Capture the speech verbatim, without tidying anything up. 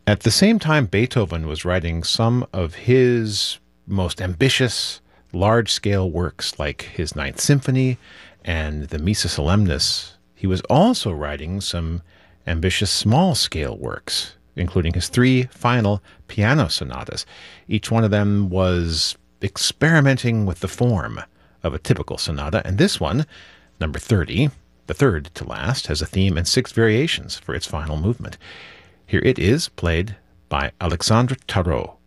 At the same time, Beethoven was writing some of his most ambitious, large-scale works, like his Ninth Symphony and the Missa Solemnis. He was also writing some ambitious small-scale works, including his three final piano sonatas. Each one of them was experimenting with the form of a typical sonata, and this one, number thirty, the third to last, has a theme and six variations for its final movement. Here it is, played by Alexandre Tarot.